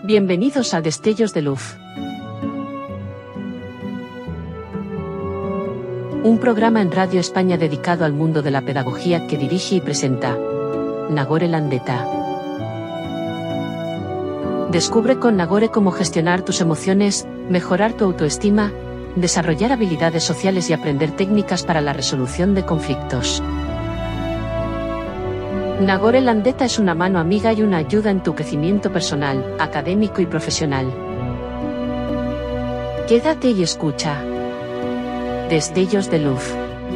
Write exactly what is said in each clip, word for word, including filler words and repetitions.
Bienvenidos a Destellos de Luz. Un programa en Radio España dedicado al mundo de la pedagogía que dirige y presenta Nagore Landeta. Descubre con Nagore cómo gestionar tus emociones, mejorar tu autoestima, desarrollar habilidades sociales y aprender técnicas para la resolución de conflictos. Nagore Landeta es una mano amiga y una ayuda en tu crecimiento personal, académico y profesional. Quédate y escucha. Destellos de Luz.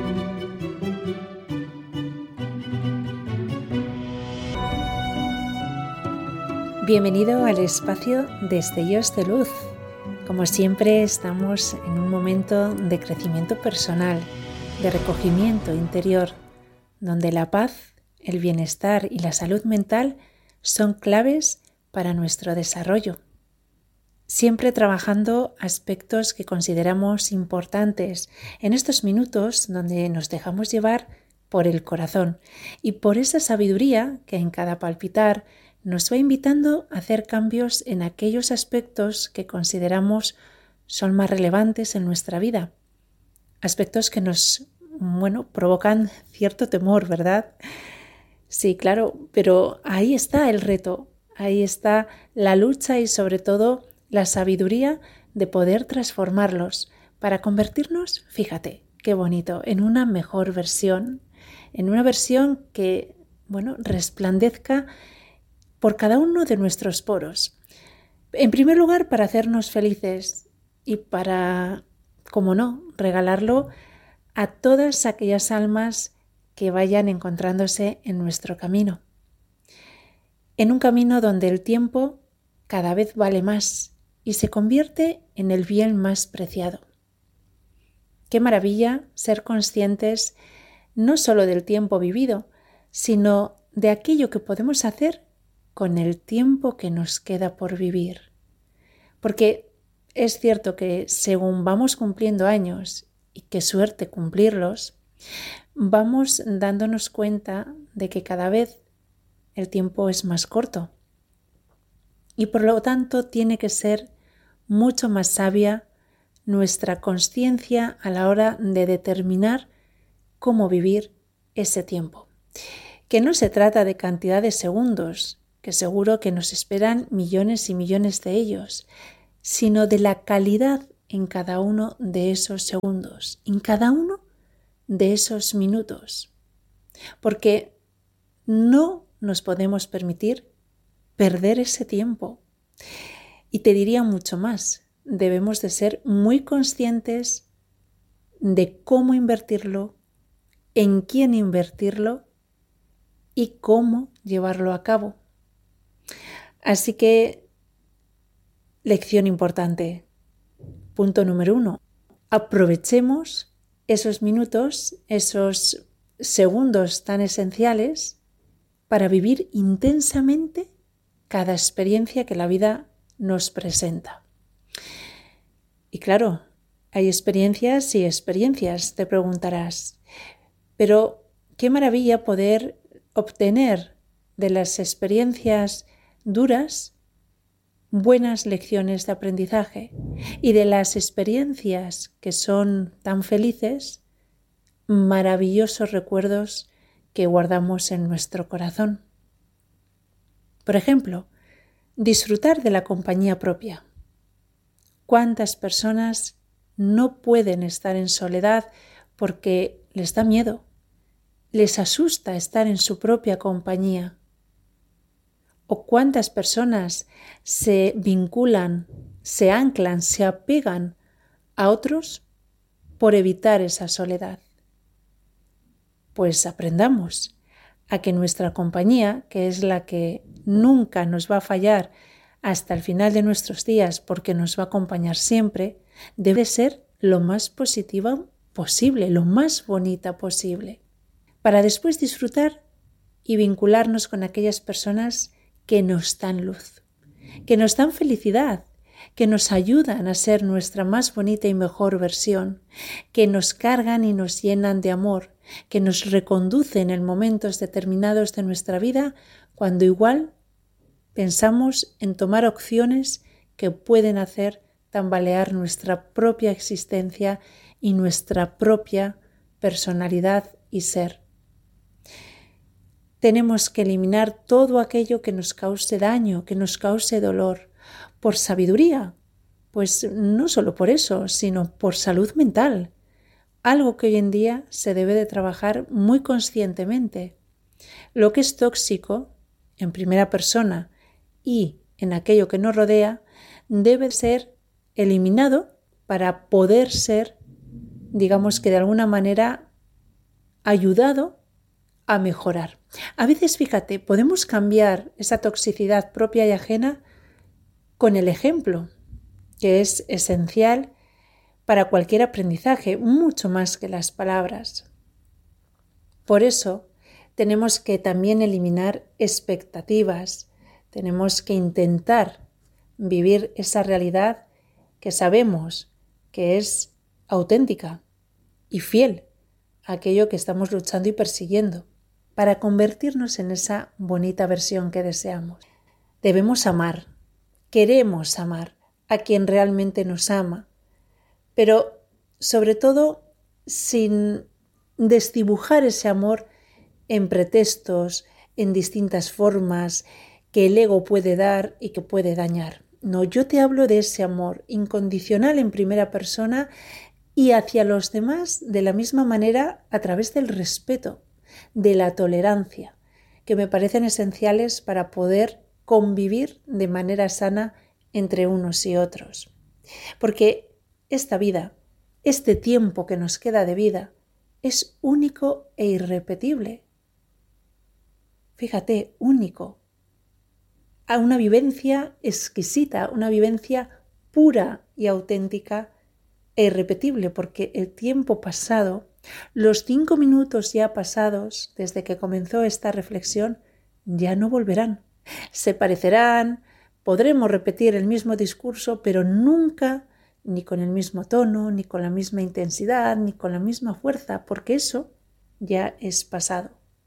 Bienvenido al espacio Destellos de Luz. Como siempre, estamos en un momento de crecimiento personal, de recogimiento interior, donde la paz, el bienestar y la salud mental son claves para nuestro desarrollo. Siempre trabajando aspectos que consideramos importantes en estos minutos donde nos dejamos llevar por el corazón y por esa sabiduría que en cada palpitar nos va invitando a hacer cambios en aquellos aspectos que consideramos son más relevantes en nuestra vida. Aspectos que nos, bueno, provocan cierto temor, ¿verdad? Sí, claro, pero ahí está el reto, ahí está la lucha y sobre todo la sabiduría de poder transformarlos para convertirnos, fíjate, qué bonito, en una mejor versión, en una versión que, bueno, resplandezca por cada uno de nuestros poros. En primer lugar, para hacernos felices y para, como no, regalarlo a todas aquellas almas que vayan encontrándose en nuestro camino. En un camino donde el tiempo cada vez vale más y se convierte en el bien más preciado. Qué maravilla ser conscientes no solo del tiempo vivido, sino de aquello que podemos hacer con el tiempo que nos queda por vivir. Porque es cierto que según vamos cumpliendo años, y qué suerte cumplirlos, vamos dándonos cuenta de que cada vez el tiempo es más corto y por lo tanto tiene que ser mucho más sabia nuestra consciencia a la hora de determinar cómo vivir ese tiempo. Que no se trata de cantidad de segundos, que seguro que nos esperan millones y millones de ellos, sino de la calidad en cada uno de esos segundos, en cada uno de esos minutos, porque no nos podemos permitir perder ese tiempo. Y te diría mucho más, debemos de ser muy conscientes de cómo invertirlo, en quién invertirlo y cómo llevarlo a cabo. Así que, lección importante. Punto número uno, aprovechemos esos minutos, esos segundos tan esenciales para vivir intensamente cada experiencia que la vida nos presenta. Y claro, hay experiencias y experiencias, te preguntarás, pero qué maravilla poder obtener de las experiencias duras buenas lecciones de aprendizaje y de las experiencias que son tan felices, maravillosos recuerdos que guardamos en nuestro corazón. Por ejemplo, disfrutar de la compañía propia. ¿Cuántas personas no pueden estar en soledad porque les da miedo? Les asusta estar en su propia compañía. ¿O cuántas personas se vinculan, se anclan, se apegan a otros por evitar esa soledad? Pues aprendamos a que nuestra compañía, que es la que nunca nos va a fallar hasta el final de nuestros días porque nos va a acompañar siempre, debe ser lo más positiva posible, lo más bonita posible, para después disfrutar y vincularnos con aquellas personas que nos dan luz, que nos dan felicidad, que nos ayudan a ser nuestra más bonita y mejor versión, que nos cargan y nos llenan de amor, que nos reconducen en momentos determinados de nuestra vida cuando igual pensamos en tomar opciones que pueden hacer tambalear nuestra propia existencia y nuestra propia personalidad y ser. Tenemos que eliminar todo aquello que nos cause daño, que nos cause dolor, por sabiduría, pues no solo por eso, sino por salud mental, algo que hoy en día se debe de trabajar muy conscientemente. Lo que es tóxico, en primera persona y en aquello que nos rodea, debe ser eliminado para poder ser, digamos que de alguna manera, ayudado a mejorar. A veces, fíjate, podemos cambiar esa toxicidad propia y ajena con el ejemplo, que es esencial para cualquier aprendizaje, mucho más que las palabras. Por eso, tenemos que también eliminar expectativas, tenemos que intentar vivir esa realidad que sabemos que es auténtica y fiel a aquello que estamos luchando y persiguiendo, para convertirnos en esa bonita versión que deseamos. Debemos amar, queremos amar a quien realmente nos ama, pero sobre todo sin desdibujar ese amor en pretextos, en distintas formas que el ego puede dar y que puede dañar. No, yo te hablo de ese amor incondicional en primera persona y hacia los demás de la misma manera a través del respeto, de la tolerancia, que me parecen esenciales para poder convivir de manera sana entre unos y otros. Porque esta vida, este tiempo que nos queda de vida, es único e irrepetible. Fíjate, único. A una vivencia exquisita, una vivencia pura y auténtica e irrepetible, porque el tiempo pasado, los cinco minutos ya pasados desde que comenzó esta reflexión, ya no volverán. Se parecerán, podremos repetir el mismo discurso, pero nunca ni con el mismo tono, ni con la misma intensidad, ni con la misma fuerza, porque eso ya es pasado.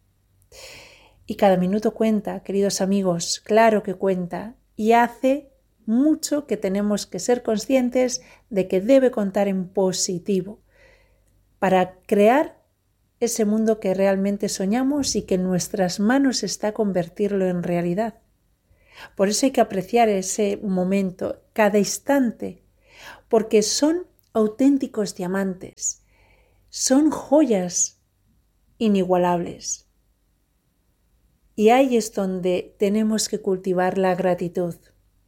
Y cada minuto cuenta, queridos amigos, claro que cuenta, y hace mucho que tenemos que ser conscientes de que debe contar en positivo para crear ese mundo que realmente soñamos y que en nuestras manos está convertirlo en realidad. Por eso hay que apreciar ese momento, cada instante, porque son auténticos diamantes, son joyas inigualables. Y ahí es donde tenemos que cultivar la gratitud,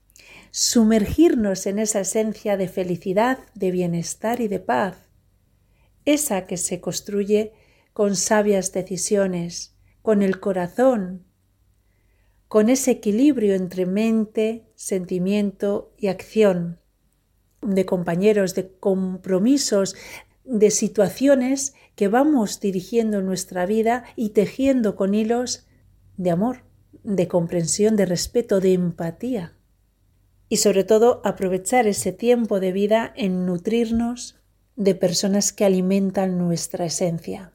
sumergirnos en esa esencia de felicidad, de bienestar y de paz, esa que se construye con sabias decisiones, con el corazón, con ese equilibrio entre mente, sentimiento y acción, de compañeros, de compromisos, de situaciones que vamos dirigiendo en nuestra vida y tejiendo con hilos de amor, de comprensión, de respeto, de empatía. Y sobre todo aprovechar ese tiempo de vida en nutrirnos de personas que alimentan nuestra esencia.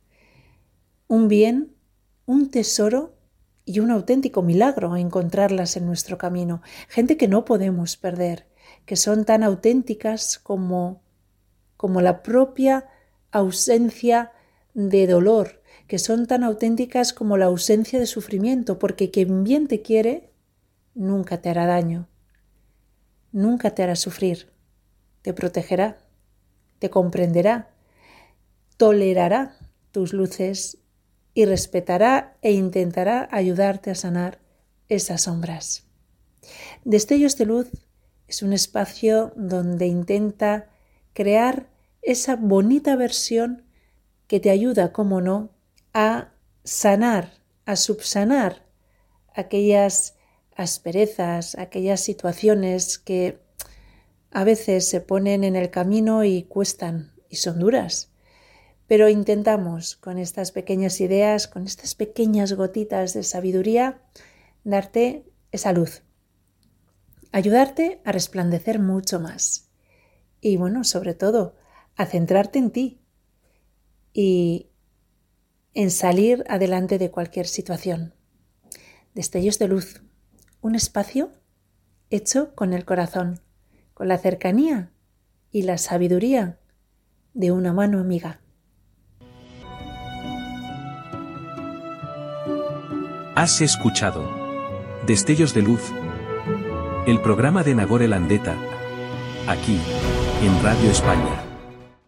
Un bien, un tesoro y un auténtico milagro encontrarlas en nuestro camino. Gente que no podemos perder, que son tan auténticas como, como la propia ausencia de dolor, que son tan auténticas como la ausencia de sufrimiento, porque quien bien te quiere nunca te hará daño, nunca te hará sufrir, te protegerá, te comprenderá, tolerará tus luces y respetará e intentará ayudarte a sanar esas sombras. Destellos de Luz es un espacio donde intenta crear esa bonita versión que te ayuda, como no, a sanar, a subsanar aquellas asperezas, aquellas situaciones que a veces se ponen en el camino y cuestan y son duras. Pero intentamos con estas pequeñas ideas, con estas pequeñas gotitas de sabiduría, darte esa luz, ayudarte a resplandecer mucho más y, bueno, sobre todo, a centrarte en ti y en salir adelante de cualquier situación. Destellos de Luz, un espacio hecho con el corazón, con la cercanía y la sabiduría de una mano amiga. Has escuchado Destellos de Luz, el programa de Nagore Landeta, aquí, en Radio España.